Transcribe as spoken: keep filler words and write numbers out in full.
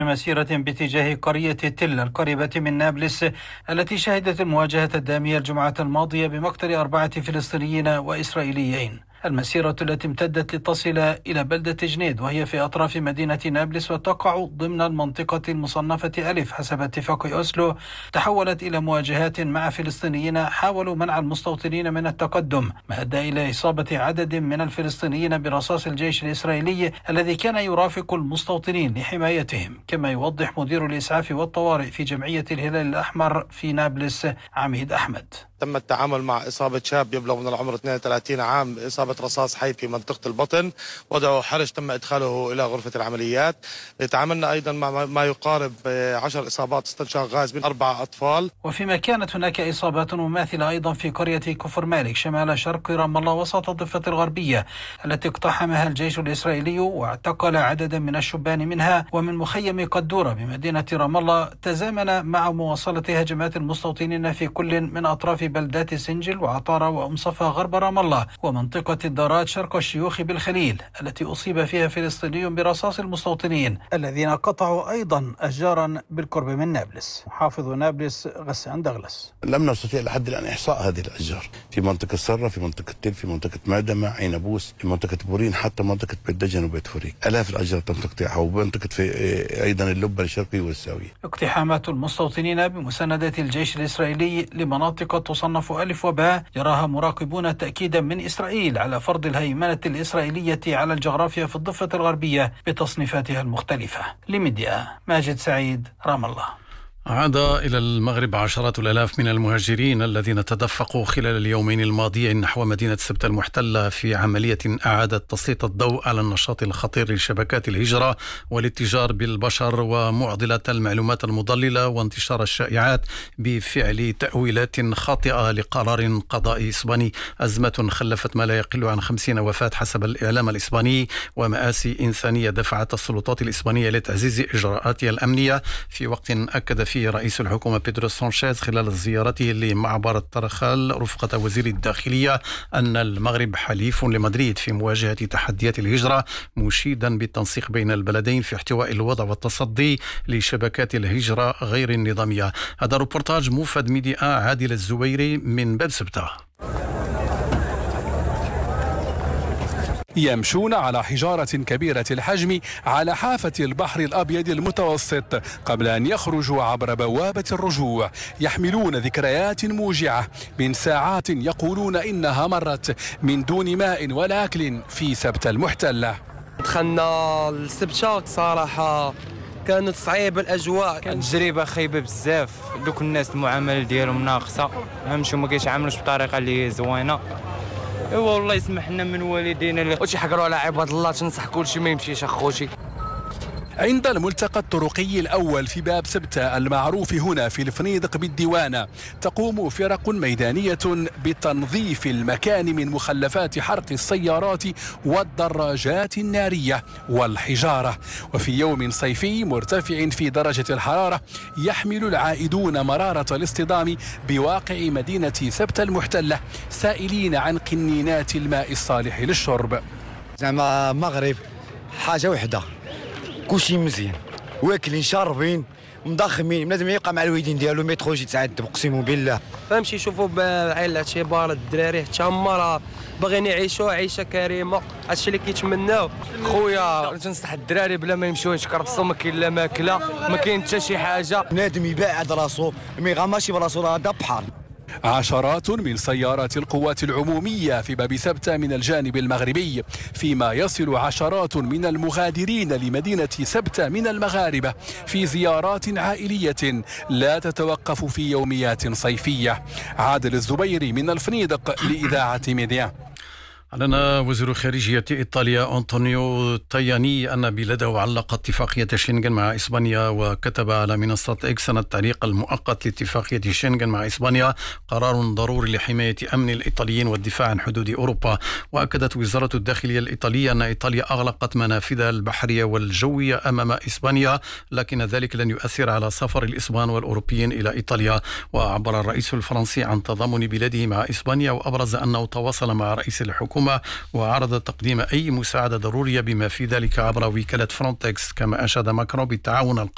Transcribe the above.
مسيرة باتجاه قرية تل القريبة من نابلس التي شهدت المواجهة الدامية الجمعة الماضية بمقتل أربعة فلسطينيين وإسرائيليين. المسيرة التي امتدت لتصل إلى بلدة جنيد وهي في أطراف مدينة نابلس وتقع ضمن المنطقة المصنفة ألف حسب اتفاق أوسلو تحولت إلى مواجهات مع فلسطينيين حاولوا منع المستوطنين من التقدم، ما أدى إلى إصابة عدد من الفلسطينيين برصاص الجيش الإسرائيلي الذي كان يرافق المستوطنين لحمايتهم، كما يوضح مدير الإسعاف والطوارئ في جمعية الهلال الأحمر في نابلس عميد أحمد. تم التعامل مع إصابة شاب يبلغ من العمر اثنين وثلاثين عام بإصابة رصاص حي في منطقة البطن، وضعه حرج تم إدخاله إلى غرفة العمليات. تعاملنا أيضا مع ما يقارب عشر إصابات استنشاق غاز من أربع أطفال. وفيما كانت هناك إصابات مماثلة أيضا في قرية كفر مالك شمال شرق رام الله وسط الضفة الغربية التي اقتحمها الجيش الإسرائيلي واعتقل عددا من الشبان منها، ومن مخيم قدورة بمدينة رام الله تزامن مع مواصلة هجمات المستوطنين في كل من أطراف بلدات سنجل وعطارة وأم صفا غرب رام الله ومنطقة الدارات شرق الشيوخ بالخليل التي أصيب فيها فلسطيني برصاص المستوطنين الذين قطعوا أيضا أشجارا بالقرب من نابلس. محافظ نابلس غسان دغلس: لم نستطيع لحد الآن إحصاء هذه الأشجار في منطقة سرة، في منطقة تل، في منطقة معدمة، عين أبوس، في منطقة بورين، حتى منطقة بيت دجن وبيت فريق. آلاف الأشجار تم تقطيعها، ومنطقة في أيضا اللبة الشرقي والساوية. اقتحامات المستوطنين بمساندة الجيش الإسرائيلي لمناطق تصنف ألف وباء يراها مراقبون تأكيدا من إسرائيل على فرض الهيمنة الإسرائيلية على الجغرافيا في الضفة الغربية بتصنيفاتها المختلفة. لميديا ماجد سعيد، رام الله. عاد إلى المغرب عشرات الآلاف من المهاجرين الذين تدفقوا خلال اليومين الماضيين نحو مدينة سبتة المحتلة في عملية أعادت تسليط الضوء على النشاط الخطير لشبكات الهجرة والاتجار بالبشر ومعضلة المعلومات المضللة وانتشار الشائعات بفعل تأويلات خاطئة لقرار قضائي إسباني. أزمة خلفت ما لا يقل عن خمسين وفاة حسب الإعلام الإسباني ومآسي إنسانية دفعت السلطات الإسبانية لتعزيز إجراءاتها الأمنية، في وقت أكد فيه رئيس الحكومة بيدرو سانشيز خلال زيارته لمعبر الترخال رفقة وزير الداخلية أن المغرب حليف لمدريد في مواجهة تحديات الهجرة، مشيدا بالتنسيق بين البلدين في احتواء الوضع والتصدي لشبكات الهجرة غير النظامية. هذا روبورتاج موفد ميديا عادل الزويري من باب سبتة. يمشون على حجارة كبيرة الحجم على حافة البحر الأبيض المتوسط قبل أن يخرجوا عبر بوابة الرجوع، يحملون ذكريات موجعة من ساعات يقولون إنها مرت من دون ماء ولا أكل في سبتة المحتلة. دخلنا لسبتة صراحة كانت صعيبة الأجواء، كانت تجربة خايبة بزاف. دوك الناس المعاملة ديالهم ناقصة، فهمتوا ما كيتعاملوش بطريقة اللي زوينة. ايوا والله يسمح لنا من والدينا اللي تيحقروا على عباد الله، تنصح كلشي ما يمشيش اخوتي. عند الملتقى الطرقي الأول في باب سبتة المعروف هنا في الفنيدق بالديوانة، تقوم فرق ميدانية بتنظيف المكان من مخلفات حرق السيارات والدراجات النارية والحجارة. وفي يوم صيفي مرتفع في درجة الحرارة يحمل العائدون مرارة الاصطدام بواقع مدينة سبتة المحتلة سائلين عن قنينات الماء الصالح للشرب. زعما مغرب حاجة وحدة، كلشي مزيان، واكلين شاربين مضخمين، بنادم يبقى مع الوالدين ديالو ما يدخلش يتعذب اقسم بالله. فهمتي يشوفوا بعين الاعتبار الدراري حتى هما باغيين يعيشوا عيشه كريمه، هادشي اللي كيتمناو. خويا تنصح الدراري بلا ما يمشيو يتكرفصوا، ما كاين لا ماكله ما كاين حتى شي حاجه، بنادم يبعد راسو ما يغماش براسو، هذا بحر. عشرات من سيارات القوات العمومية في باب سبتة من الجانب المغربي، فيما يصل عشرات من المغادرين لمدينة سبتة من المغاربة في زيارات عائلية لا تتوقف في يوميات صيفية. عادل الزبيري من الفنيدق لإذاعة ميديا. أعلن وزير خارجية إيطاليا أنطونيو تاياني أن بلاده علق اتفاقية شنغن مع إسبانيا، وكتب على منصة إكس أن التعليق المؤقت لاتفاقية شنغن مع إسبانيا قرار ضروري لحماية أمن الإيطاليين والدفاع عن حدود أوروبا. وأكدت وزارة الداخلية الإيطالية أن إيطاليا أغلقت منافذها البحرية والجوية أمام إسبانيا، لكن ذلك لن يؤثر على سفر الإسبان والأوروبيين إلى إيطاليا. وعبر الرئيس الفرنسي عن تضامن بلاده مع إسبانيا، وأبرز أنه تواصل مع رئيس الحكومة وعرض تقديم أي مساعدة ضرورية بما في ذلك عبر وكالة فرونتكس. كما أشاد ماكرون بالتعاون